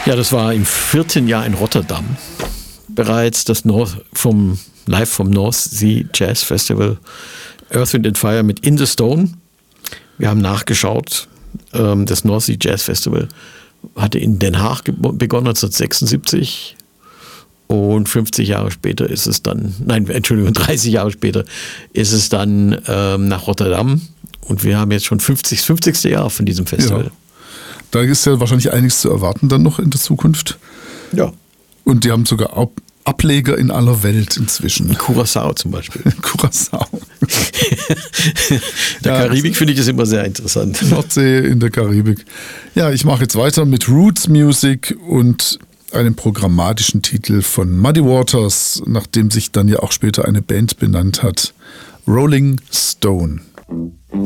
Ja, das war im 4. Jahr in Rotterdam bereits das live vom North Sea Jazz Festival Earth, Wind and Fire mit In the Stone. Wir haben nachgeschaut, das North Sea Jazz Festival hatte in Den Haag begonnen 1976 und 50 Jahre später ist es dann, 30 Jahre später ist es dann nach Rotterdam und wir haben jetzt schon 50. Jahr von diesem Festival. Ja. Da ist ja wahrscheinlich einiges zu erwarten dann noch in der Zukunft. Ja. Und die haben sogar auch Ableger in aller Welt inzwischen. In Curaçao zum Beispiel. Curaçao. Der Karibik finde ich das immer sehr interessant. Nordsee in der Karibik. Ja, ich mache jetzt weiter mit Roots Music und einem programmatischen Titel von Muddy Waters, nachdem sich dann ja auch später eine Band benannt hat. Rolling Stone.